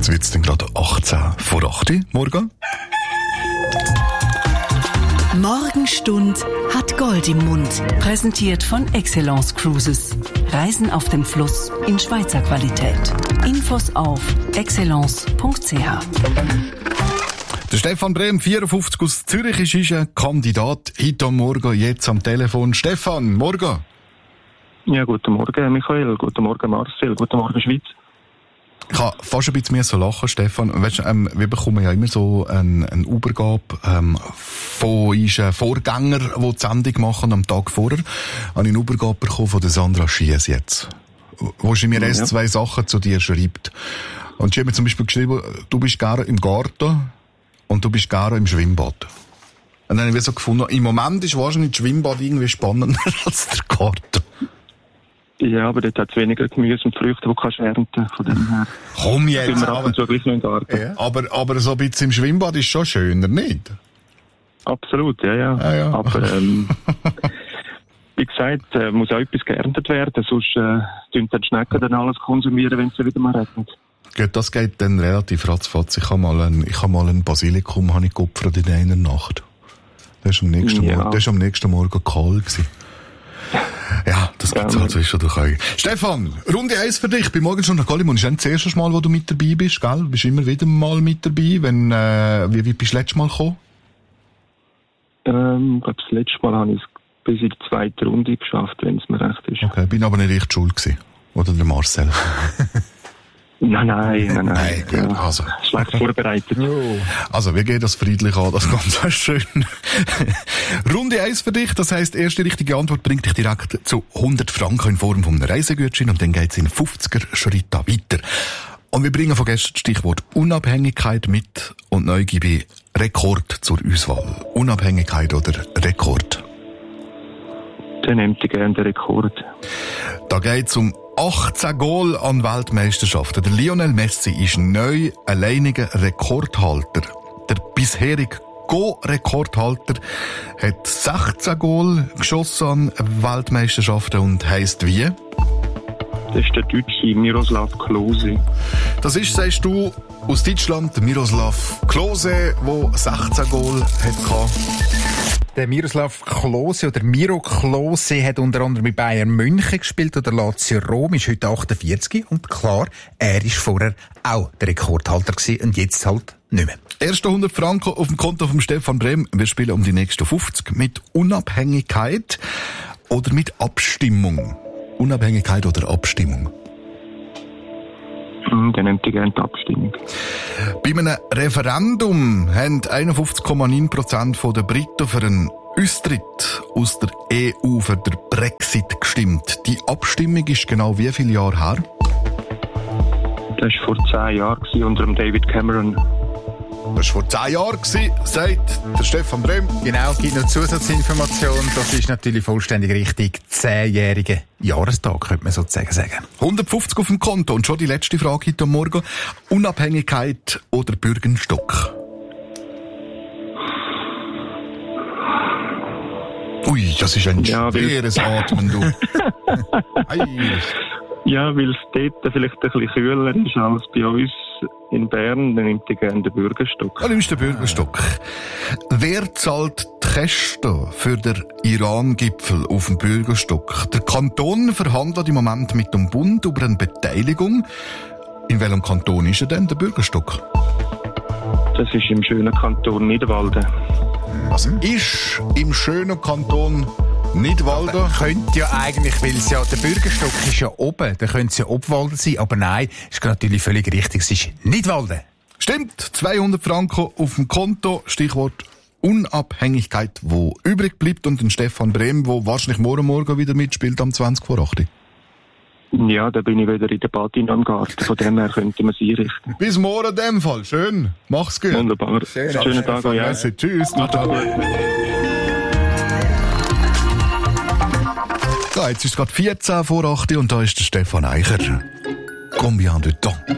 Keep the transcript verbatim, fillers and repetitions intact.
So wird es dann gerade achtzehn vor acht morgen. Morgenstund hat Gold im Mund. Präsentiert von Excellence Cruises. Reisen auf dem Fluss in Schweizer Qualität. Infos auf excellence punkt c h. Der Stefan Brehm, vierundfünfzig aus Zürich, ist ein Kandidat. Heute am Morgen, jetzt am Telefon. Stefan, morgen. Ja, guten Morgen, Michael. Guten Morgen, Marcel. Guten Morgen, Schweiz. Ich habe fast ein bisschen mehr so lachen, Stefan. Weißt du, ähm, wir bekommen ja immer so eine, eine Übergabe ähm, von unseren Vorgängern, die die Sendung machen am Tag vorher. Habe ich eine Übergabe bekommen von der Sandra Schiess jetzt, wo sie mir erst ja. zwei Sachen zu dir schreibt. Und sie hat mir zum Beispiel geschrieben, du bist gerne im Garten und du bist gerne im Schwimmbad. Und dann habe ich so gefunden, im Moment ist wahrscheinlich das Schwimmbad irgendwie spannender als der Garten. Ja, aber dort hat es weniger Gemüse und Früchte, die kannst ernten. Von dem her. Komm jetzt, wir aber, so gleich noch im Garten. Ja. aber, aber so ein bisschen im Schwimmbad ist schon schöner, nicht? Absolut, ja, ja. Ah, ja. Aber, ähm, wie gesagt, äh, muss auch etwas geerntet werden, sonst äh, tun dann die Schnecken dann alles konsumieren, wenn es wieder mal regnet. Gut, das geht dann relativ ratzfatz. Ich habe mal ein, ich habe mal ein Basilikum habe ich geopfert in einer Nacht. Das war am nächsten ja. Morgen, das war am nächsten Morgen kahl gewesen. Ja, das gibt's halt zwischendurch auch. Stefan, Runde eins für dich. Bei Morgenstund nach Gallimund ist das erste Mal, wo du mit dabei bist, gell? Du bist immer wieder mal mit dabei. Wenn, äh, wie, wie bist du das letzte Mal gekommen? Ähm, ich glaube, das letzte Mal habe ich es bis in die zweite Runde geschafft, wenn es mir recht ist. Okay, bin aber nicht echt schuld gewesen. Oder der Marcel? Nein, nein, nein, nein. Nein, gut, ja, also. Schlecht vorbereitet. Also, wir gehen das friedlich an, das ganz schön. Runde eins für dich, das heisst, erste richtige Antwort bringt dich direkt zu hundert Franken in Form von einem Reisegutschein und dann geht's in fünfziger Schritte weiter. Und wir bringen vergessen das Stichwort Unabhängigkeit mit und neu gebe ich Rekord zur Auswahl. Unabhängigkeit oder Rekord? Dann nehmt ihr gerne den Rekord. Da geht's um achtzehn Goal an Weltmeisterschaften. Der Lionel Messi ist neu alleiniger Rekordhalter. Der bisherige Go-Rekordhalter hat sechzehn Goal geschossen an Weltmeisterschaften und heisst wie? Das ist der Deutsche Miroslav Klose. Das ist, sagst du, aus Deutschland, der Miroslav Klose, der sechzehn Goal hatte. Der Miroslav Klose oder Miro Klose hat unter anderem bei Bayern München gespielt oder Lazio Rom, ist heute achtundvierzig und klar, er ist vorher auch der Rekordhalter gewesen und jetzt halt nicht mehr. Erste hundert Franken auf dem Konto von Stefan Brehm. Wir spielen um die nächsten fünfzig mit Unabhängigkeit oder mit Abstimmung. Unabhängigkeit oder Abstimmung? Dann nimmt ihr gerne die Abstimmung. Bei einem Referendum haben einundfünfzig Komma neun Prozent der Briten für einen Austritt aus der E U, für den Brexit gestimmt. Die Abstimmung ist genau wie viele Jahre her? Das war vor zehn Jahren unter dem David Cameron. Das war vor zehn Jahren, sagt der Stefan Brehm. Genau, gibt noch Zusatzinformation. Das ist natürlich vollständig richtig. Zehnjähriger Jahrestag, könnte man sozusagen sagen. hundertfünfzig auf dem Konto. Und schon die letzte Frage heute Morgen. Unabhängigkeit oder Bürgerstock? Ui, das ist ein ja, schweres Atmen, du. Ja, weil es dort vielleicht ein bisschen kühler ist als bei uns in Bern, dann nimmt ich gerne den Bürgerstock. Ja, nimmst den Bürgerstock. Wer zahlt die Kosten für den Iran-Gipfel auf dem Bürgerstock? Der Kanton verhandelt im Moment mit dem Bund über eine Beteiligung. In welchem Kanton ist er denn, der Bürgerstock? Das ist im schönen Kanton Nidwalden. Was ist im schönen Kanton Nidwalden? Könnte ja eigentlich, weil es ja, der Bürgerstock ist ja oben, da könnte es ja Obwalden sein, aber nein, ist natürlich völlig richtig, es ist Nidwalden. Stimmt, zweihundert Franken auf dem Konto, Stichwort Unabhängigkeit, wo übrig bleibt, und den Stefan Brehm, wo wahrscheinlich morgen Morgen wieder mitspielt am zwanzig vor acht. Ja, da bin ich wieder in der Patin am Garten, von dem her könnte man es einrichten. Bis morgen in dem Fall, schön, mach's gut. Wunderbar, Schön, schönen Tag auch, ja. Tschüss. Ja, jetzt ist es gerade vierzehn vor acht und da ist der Stefan Eicher. Combien de temps?